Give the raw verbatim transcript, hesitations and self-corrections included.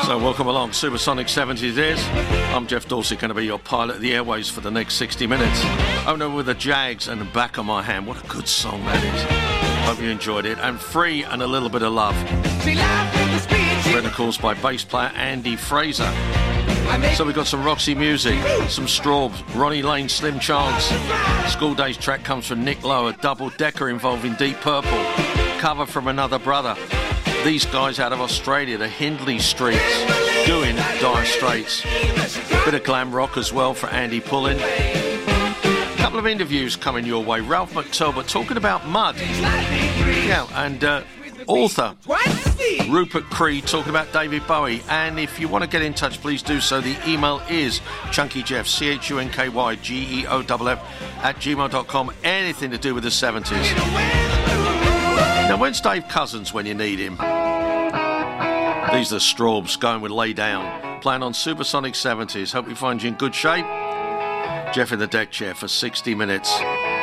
So welcome along, Supersonic seventies is. I'm Jeff Dorsey, going to be your pilot of the airways for the next sixty minutes. Owner with the Jags and the back of my hand. What a good song that is. Hope you enjoyed it. And Free and a Little Bit of Love. Written, of course, by bass player Andy Fraser. So we've got some Roxy music, some Straubs, Ronnie Lane, Slim Chance. School Days track comes from Nick Lowe, a double decker involving Deep Purple. Cover from Another Brother. These guys out of Australia, the Hindley Streets, doing Dire Straits. Bit of glam rock as well for Andy Pullen. A couple of interviews coming your way. Ralph McTelbert talking about mud. Yeah, and uh, author Rupert Creed talking about David Bowie. And if you want to get in touch, please do so. The email is chunkyjeff, C H U N K Y G E O F F, at gmail dot com. Anything to do with the seventies. Now, when's Dave Cousins when you need him? These are the Straubs going with Lay Down, playing on Supersonic seventies. Hope we find you in good shape. Jeff in the deck chair for sixty minutes.